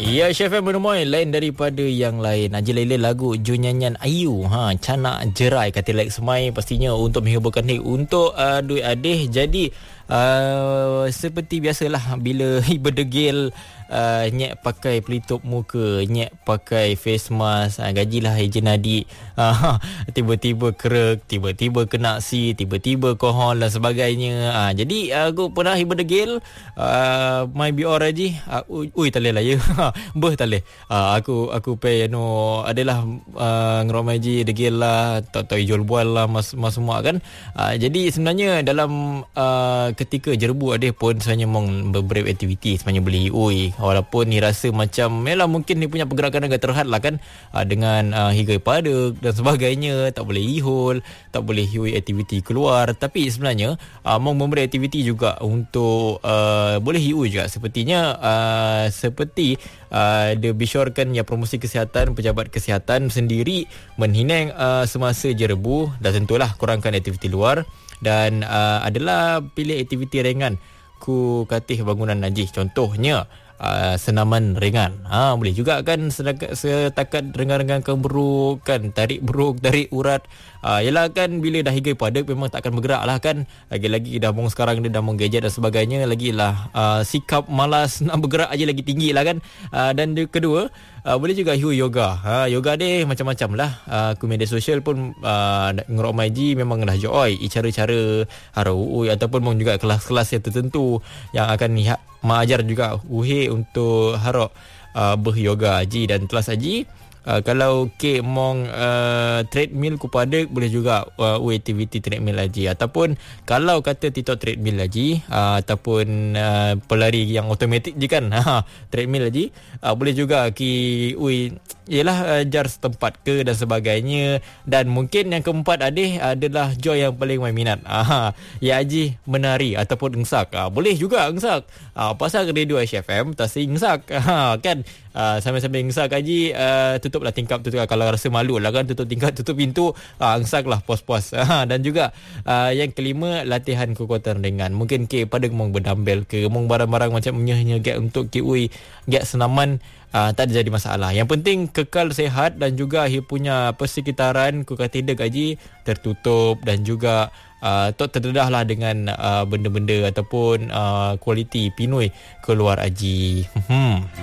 Ya, Chef Menemoy lain daripada yang lain. Aja Laila lagu Junyanyan Ayu. Canak jerai kata Lex Mai pastinya untuk menghiburkan ni untuk duit adih. Jadi seperti biasalah bila berdegil nyek pakai pelitup muka, nyek pakai face mask, gajilah ejen adik, tiba-tiba kerek, tiba-tiba kena si, tiba-tiba kohon dan sebagainya. Jadi aku pernah berdegil my bior aja, ui tak lah ya. Beh tak leh. Aku pay adalah ngeromai je degil lah, tak tahu jual bual lah mas semua kan. Jadi sebenarnya dalam ketika jerbu ada pun sebenarnya mong beberapa aktiviti sebenarnya boleh ui, walaupun ni rasa macam yalah mungkin dia punya pergerakan agak terhad lah kan, dengan higai pada dan sebagainya, tak boleh ihul, tak boleh hui aktiviti keluar. Tapi sebenarnya mong memberi aktiviti juga untuk boleh hiu juga sepertinya, seperti dia bisyorkan ya promosi kesihatan, pejabat kesihatan sendiri menhinang semasa jerbu, dan tentulah kurangkan aktiviti luar dan adalah pilih aktiviti ringan ku katih bangunan najis, contohnya senaman ringan. Boleh juga kan setakat ringan-ringan keberuk kan, tarik beruk, tarik urat. Yalah kan bila dah higai padat memang tak akan bergerak lah kan. Lagi-lagi dah mong sekarang dia dah mong gadget dan sebagainya, lagilah sikap malas nak bergerak aja lagi tinggi lah kan. Dan kedua, boleh juga yoga. Yoga deh macam-macam lah. Ku media sosial pun ngerok maji memang dah joy cara-cara harau ataupun mong juga kelas-kelas yang tertentu yang akan mengajar juga untuk harok beryoga haji dan kelas haji. Kalau ke mong treadmill ku pada boleh juga aktiviti treadmill haji, ataupun kalau kata TikTok treadmill haji ataupun pelari yang automatik je kan, treadmill haji boleh juga ki ialah jar setempat ke dan sebagainya. Dan mungkin yang keempat adalah joy yang paling main minat, ya haji menari ataupun engsak. Boleh juga engsak, pasal radio HFM tasi engsak kan. Sambil-sambil engsak haji, tutuplah tingkap tu, kalau rasa malu lah kan, tutup tingkap, tutup pintu, engsak lah pos-pos. Dan juga yang kelima, latihan kekuatan ringan. Mungkin ke pada mong berdambel ke mong barang-barang macam nyeh get untuk ke get senaman, tak ada jadi masalah. Yang penting kekal sehat dan juga punya persekitaran ku kata deg haji tertutup dan juga tak terdedah lah dengan benda-benda ataupun kualiti pinoi keluar haji.